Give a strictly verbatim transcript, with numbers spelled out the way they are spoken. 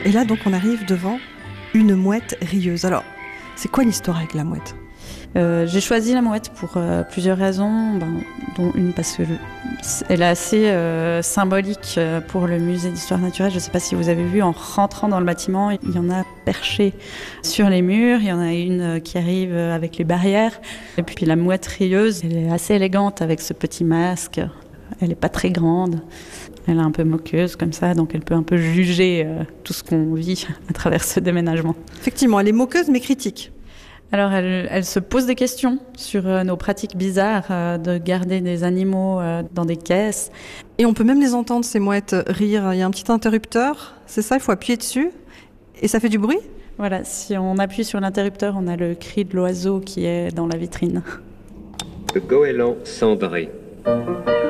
Et là, donc, on arrive devant une mouette rieuse. Alors, c'est quoi l'histoire avec la mouette ? Euh, j'ai choisi la mouette pour euh, plusieurs raisons, ben, dont une parce que je, elle est assez euh, symbolique pour le musée d'histoire naturelle. Je ne sais pas si vous avez vu, en rentrant dans le bâtiment, il y en a perché sur les murs, il y en a une qui arrive avec les barrières. Et puis la mouette rieuse, elle est assez élégante avec ce petit masque, elle n'est pas très grande. Elle est un peu moqueuse comme ça, donc elle peut un peu juger euh, tout ce qu'on vit à travers ce déménagement. Effectivement, elle est moqueuse mais critique. Alors, elle, elle se pose des questions sur euh, nos pratiques bizarres euh, de garder des animaux euh, dans des caisses. Et on peut même les entendre, ces mouettes, rire. Il y a un petit interrupteur, c'est ça, il faut appuyer dessus. Et ça fait du bruit ? Voilà, si on appuie sur l'interrupteur, on a le cri de l'oiseau qui est dans la vitrine. Le goéland cendré.